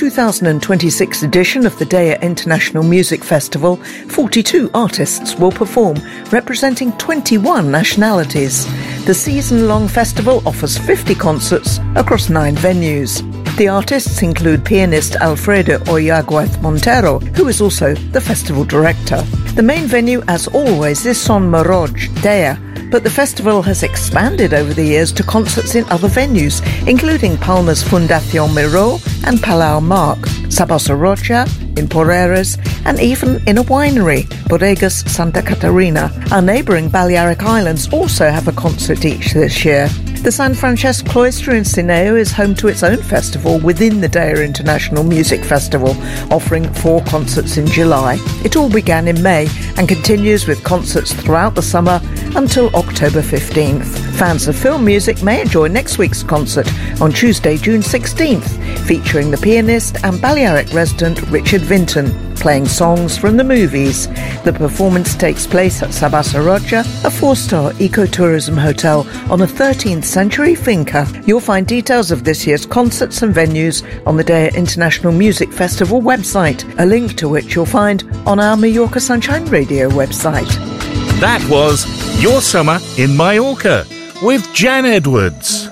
2026 edition of the Daya International Music Festival, 42 artists will perform, representing 21 nationalities. The season-long festival offers 50 concerts across 9 venues. The artists include pianist Alfredo Oyaguez Montero, who is also the festival director. The main venue, as always, is Son Moroj, Daya, but the festival has expanded over the years to concerts in other venues, including Palma's Fundación Miró and Palau Marc, Sabasa Rocha in Porreres, and even in a winery, Bodegas Santa Catarina. Our neighbouring Balearic Islands also have a concert each this year. The San Francesc Cloister in Sineo is home to its own festival within the Daya International Music Festival, offering 4 concerts in July. It all began in May and continues with concerts throughout the summer until October 15th. Fans of film music may enjoy next week's concert on Tuesday, June 16th, featuring the pianist and Balearic resident Richard Vinton, playing songs from the movies. The performance takes place at Sabasa Rocha, a 4-star ecotourism hotel on a 13th century finca. You'll find details of this year's concerts and venues on the Daya International Music Festival website, a link to which you'll find on our Mallorca Sunshine Radio website. That was Your Summer in Mallorca with Jan Edwards.